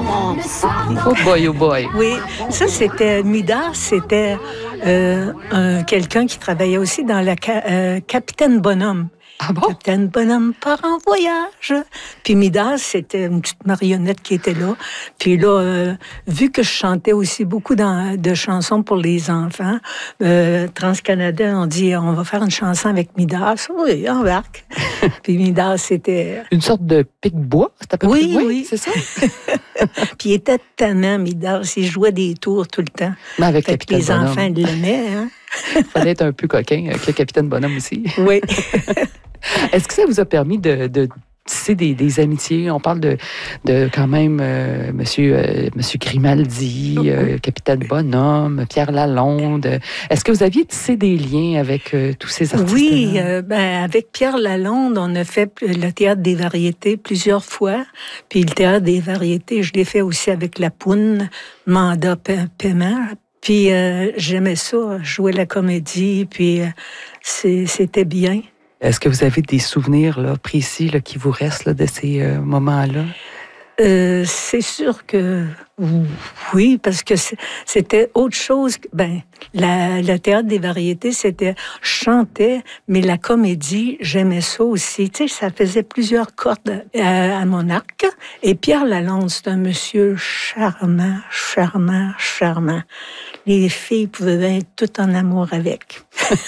Oh boy, oh boy. Oui, ça c'était Midas, c'était quelqu'un qui travaillait aussi dans la Capitaine Bonhomme. Ah bon? Capitaine Bonhomme part en voyage. Puis Midas, c'était une petite marionnette qui était là. Puis là, vu que je chantais aussi beaucoup de chansons pour les enfants, Trans-Canada, on dit, on va faire une chanson avec Midas. Oui, embarque. Puis Midas, c'était... Une sorte de pic-bois, c'est à peu près? Oui, c'est ça? Puis il était tannant, Midas. Il jouait des tours tout le temps. Mais avec Fait que Capitaine les Bonhomme. enfants l'aimaient, hein? Il fallait être un peu coquin avec le Capitaine Bonhomme aussi. Oui. Est-ce que ça vous a permis de tisser des amitiés? On parle de quand même Monsieur Grimaldi, Capitaine Bonhomme, Pierre Lalonde. Est-ce que vous aviez tissé des liens avec tous ces artistes-là? Oui, avec Pierre Lalonde, on a fait le Théâtre des Variétés plusieurs fois. Puis le Théâtre des Variétés, je l'ai fait aussi avec la Poune, Mandat Paiement. Puis j'aimais ça, jouer la comédie, puis c'était bien. Est-ce que vous avez des souvenirs là, précis là, qui vous restent là, de ces moments-là? C'est sûr que oui, parce que c'était autre chose. Le Théâtre des Variétés, c'était je chantais, mais la comédie, j'aimais ça aussi. Tu sais, ça faisait plusieurs cordes à mon arc. Et Pierre Lalonde, c'est un monsieur charmant, charmant, charmant. Les filles pouvaient être toutes en amour avec.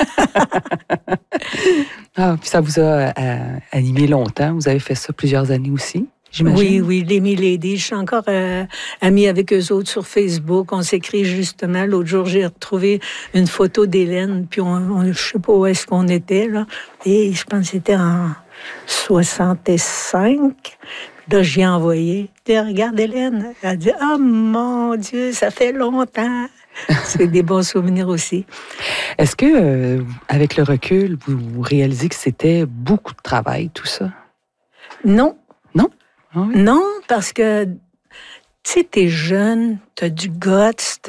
Ah, puis ça vous a animé longtemps. Vous avez fait ça plusieurs années aussi, j'imagine? Oui, les Milady. Je suis encore amie avec eux autres sur Facebook. On s'écrit justement. L'autre jour, j'ai retrouvé une photo d'Hélène, puis je sais pas où est-ce qu'on était, là. Et je pense que c'était en 65. Là, j'y ai envoyé. Je dis, regarde Hélène. Elle a dit, oh mon Dieu, ça fait longtemps. C'est des bons souvenirs aussi. Est-ce que, avec le recul, vous réalisez que c'était beaucoup de travail, tout ça? Non. Non? Ah oui? Non, parce que, tu sais, t'es jeune, t'as du guts,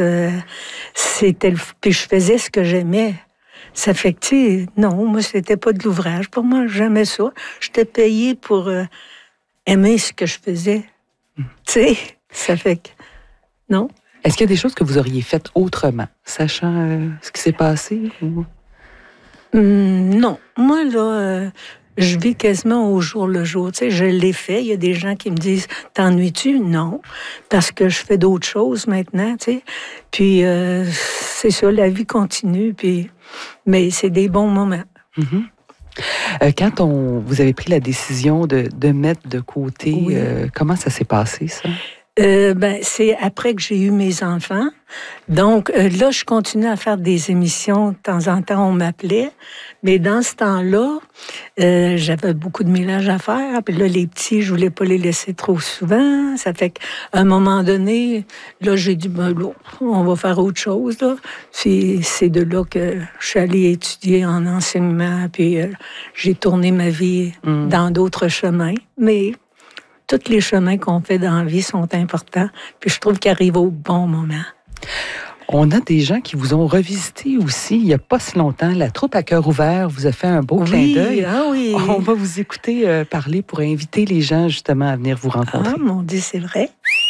puis je faisais ce que j'aimais. Ça fait que, tu sais, non, moi, c'était pas de l'ouvrage. Pour moi, j'aimais ça. J'étais payée pour aimer ce que je faisais. Tu sais, ça fait que, non. Est-ce qu'il y a des choses que vous auriez faites autrement, sachant ce qui s'est passé? Ou... Non. Moi, là, je vis quasiment au jour le jour. Tu sais, je l'ai fait. Il y a des gens qui me disent, t'ennuies-tu? Non. Parce que je fais d'autres choses maintenant, tu sais. Puis, c'est ça, la vie continue. Puis, mais c'est des bons moments. Mm-hmm. Quand vous avez pris la décision de mettre de côté, oui. Comment ça s'est passé, ça? C'est après que j'ai eu mes enfants. Donc, là, je continue à faire des émissions. De temps en temps, on m'appelait. Mais dans ce temps-là, j'avais beaucoup de ménage à faire. Puis là, les petits, je voulais pas les laisser trop souvent. Ça fait qu'à un moment donné, là, j'ai dit, là, on va faire autre chose, là. Puis c'est de là que je suis allée étudier en enseignement. Puis j'ai tourné ma vie dans d'autres chemins. Mais tous les chemins qu'on fait dans la vie sont importants. Puis je trouve qu'ils arrivent au bon moment. On a des gens qui vous ont revisité aussi il n'y a pas si longtemps. La troupe à cœur ouvert vous a fait un beau clin d'œil. Ah oui. On va vous écouter parler pour inviter les gens justement à venir vous rencontrer. Ah mon Dieu, c'est vrai.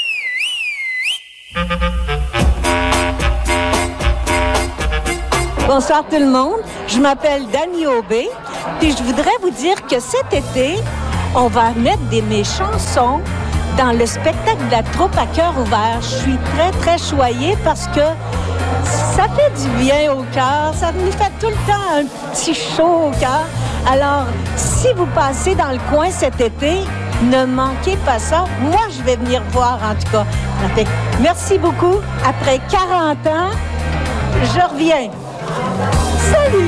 Bonsoir tout le monde. Je m'appelle Dani Aubé. Puis je voudrais vous dire que cet été, on va mettre mes chansons dans le spectacle de la troupe à cœur ouvert. Je suis très, très choyée parce que ça fait du bien au cœur. Ça nous fait tout le temps un petit chaud au cœur. Alors, si vous passez dans le coin cet été, ne manquez pas ça. Moi, je vais venir voir, en tout cas. Merci beaucoup. Après 40 ans, je reviens. Salut!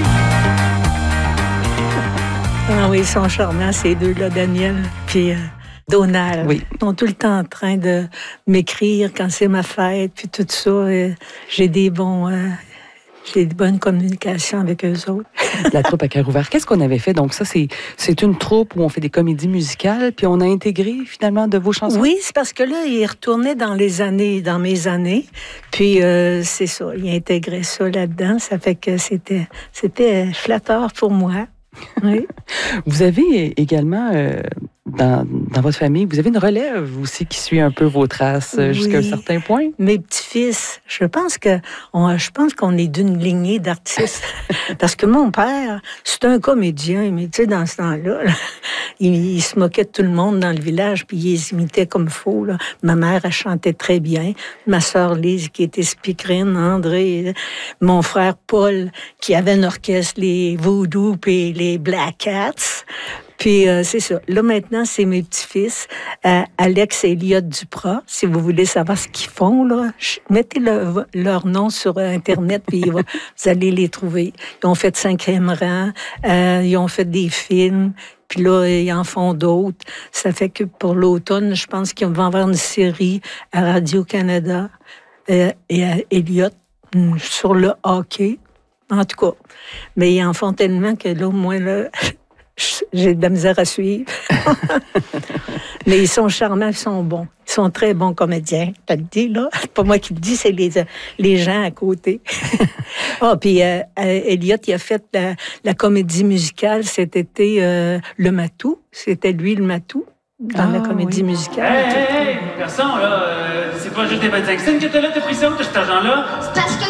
Ah oui, ils sont charmants, ces deux-là, Daniel puis Donald. Oui. Ils sont tout le temps en train de m'écrire quand c'est ma fête, puis tout ça. J'ai de bonnes communications avec eux autres. La troupe à cœur ouvert. Qu'est-ce qu'on avait fait? Donc ça, c'est une troupe où on fait des comédies musicales, puis on a intégré finalement de vos chansons? Oui, c'est parce que là, ils retournaient dans mes années, puis c'est ça, ils intégraient ça là-dedans. Ça fait que c'était flatteur pour moi. Oui. Vous avez également dans votre famille, vous avez une relève aussi qui suit un peu vos traces jusqu'à un certain point? Mes petits-fils, je pense qu'on est d'une lignée d'artistes. Parce que mon père, c'est un comédien, mais tu sais, dans ce temps-là, là, il se moquait de tout le monde dans le village, puis il les imitait comme faux. Là. Ma mère, elle chantait très bien. Ma sœur Lise, qui était speakerine, André, mon frère Paul, qui avait un orchestre, les Voodoo puis les Black Cats. Puis c'est ça. Là, maintenant, c'est mes petits-fils, Alex et Elliot Duprat. Si vous voulez savoir ce qu'ils font, là, mettez leur nom sur Internet, puis vous allez les trouver. Ils ont fait 5e rang, ils ont fait des films, puis là, ils en font d'autres. Ça fait que pour l'automne, je pense qu'ils vont avoir une série à Radio-Canada et à Elliot sur le hockey. En tout cas. Mais ils en font tellement que là, au moins, là... J'ai de la misère à suivre. Mais ils sont charmants, ils sont bons. Ils sont très bons comédiens. Tu le dis, là? C'est pas moi qui le dis, c'est les gens à côté. Puis Elliot, il a fait la comédie musicale cet été, Le Matou. C'était lui, le Matou, dans la comédie musicale. Hey, garçon, là, c'est pas juste des 25 cents que t'as là, t'as pris ça, cet argent-là?